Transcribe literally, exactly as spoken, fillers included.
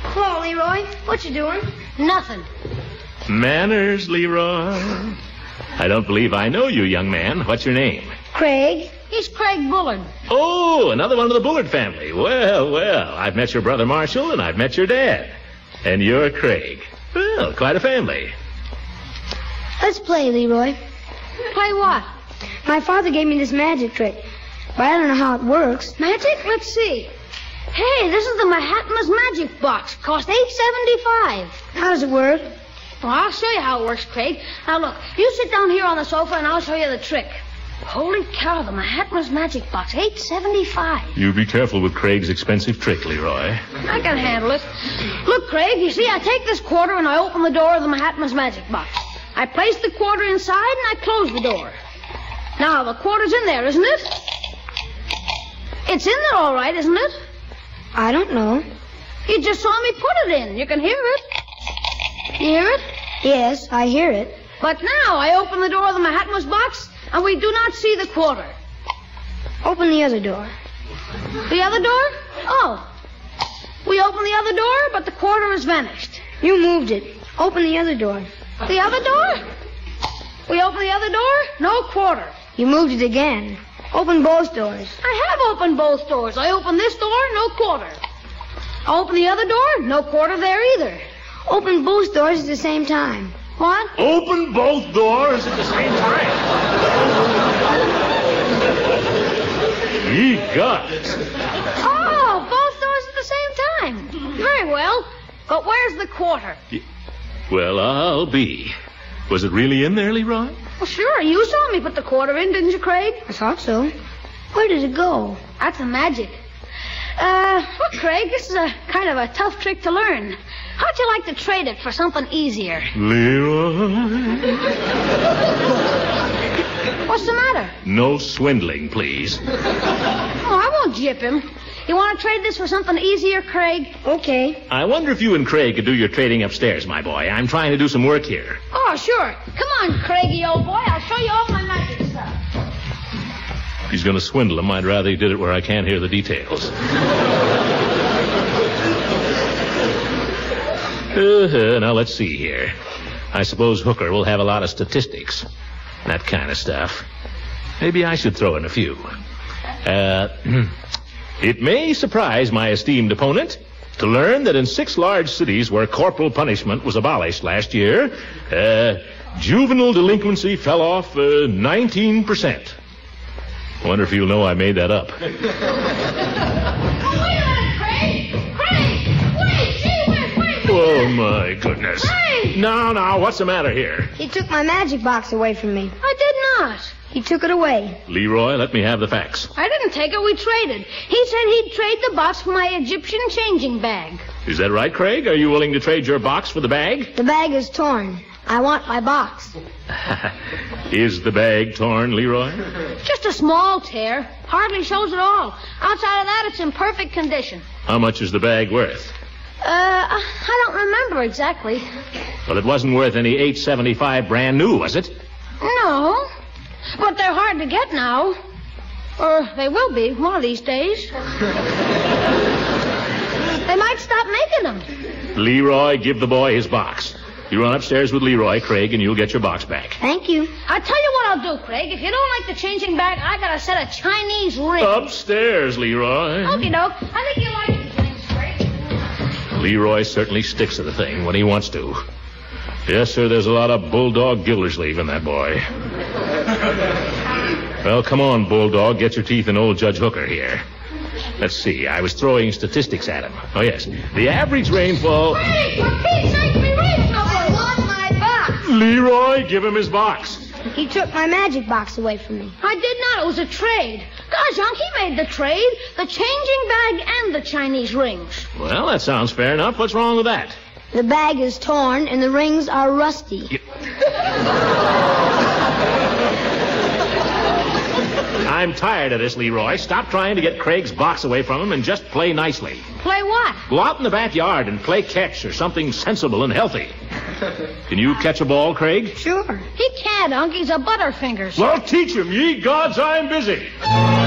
Hello, Leroy. What you doing? Nothing. Manners, Leroy. I don't believe I know you, young man. What's your name? Craig. He's Craig Bullard. Oh, another one of the Bullard family. Well, well, I've met your brother Marshall, and I've met your dad. And you're Craig. Well, quite a family. Let's play, Leroy. Play what? My father gave me this magic trick, but I don't know how it works. Magic? Let's see. Hey, this is the Mahatma's Magic Box. Cost eight seventy-five. How does it work? Well, I'll show you how it works, Craig. Now, look, you sit down here on the sofa, and I'll show you the trick. Holy cow, the Mahatma's Magic Box, eight seventy-five. You be careful with Craig's expensive trick, Leroy. I can handle it. Look, Craig, you see, I take this quarter and I open the door of the Mahatma's Magic Box. I place the quarter inside and I close the door. Now, the quarter's in there, isn't it? It's in there all right, isn't it? I don't know. You just saw me put it in. You can hear it. You hear it? Yes, I hear it. But now I open the door of the Mahatma's box, and we do not see the quarter. Open the other door. The other door? Oh. We open the other door, but the quarter has vanished. You moved it. Open the other door. The other door? We open the other door, no quarter. You moved it again. Open both doors. I have opened both doors. I open this door, no quarter. I open the other door, no quarter there either. Open both doors at the same time. What? Open both doors at the same time. Ye gods. Oh, both doors at the same time. Very well. But where's the quarter? Well, I'll be. Was it really in there, Leroy? Well, sure. You saw me put the quarter in, didn't you, Craig? I thought so. Where did it go? That's the magic. Uh, look, Craig, this is a kind of a tough trick to learn. How'd you like to trade it for something easier? Leroy? What's the matter? No swindling, please. Oh, I won't jip him. You want to trade this for something easier, Craig? Okay. I wonder if you and Craig could do your trading upstairs, my boy. I'm trying to do some work here. Oh, sure. Come on, Craigie, old boy. I'll show you all my magic stuff. If he's going to swindle him, I'd rather he did it where I can't hear the details. uh, now, let's see here. I suppose Hooker will have a lot of statistics. That kind of stuff. Maybe I should throw in a few. Uh... It may surprise my esteemed opponent to learn that in six large cities where corporal punishment was abolished last year, uh, juvenile delinquency fell off uh, nineteen percent. I wonder if you'll know I made that up. Oh, wait a minute, Craig! Craig! Wait! Gee whiz, wait! Oh, my goodness. Craig! Now, now, what's the matter here? He took my magic box away from me. I did not. He took it away. Leroy, let me have the facts. I didn't take it. We traded. He said he'd trade the box for my Egyptian changing bag. Is that right, Craig? Are you willing to trade your box for the bag? The bag is torn. I want my box. Is the bag torn, Leroy? Just a small tear. Hardly shows at all. Outside of that, it's in perfect condition. How much is the bag worth? Uh, I don't remember exactly. Well, it wasn't worth any eight seventy-five brand new, was it? No. But they're hard to get now. Or they will be one of these days. They might stop making them. Leroy, give the boy his box. You run upstairs with Leroy, Craig, and you'll get your box back. Thank you. I'll tell you what I'll do, Craig. If you don't like the changing bag, I got a set of Chinese rings. Upstairs, Leroy. Okie doke. I think you like the things, Craig. Leroy certainly sticks to the thing when he wants to. Yes, sir, there's a lot of bulldog Gildersleeve in that boy. Well, come on, bulldog. Get your teeth in old Judge Hooker here. Let's see. I was throwing statistics at him. Oh, yes. The average rainfall... Hey, for Pete's sake, we raised I want my box. Leroy, give him his box. He took my magic box away from me. I did not. It was a trade. Gosh, Unc, he made the trade. The changing bag and the Chinese rings. Well, that sounds fair enough. What's wrong with that? The bag is torn and the rings are rusty. I'm tired of this, Leroy. Stop trying to get Craig's box away from him and just play nicely. Play what? Go out in the backyard and play catch or something sensible and healthy. Can you catch a ball, Craig? Sure. He can't, Unc. He's a butterfingers. Well, teach him. Ye gods, I'm busy.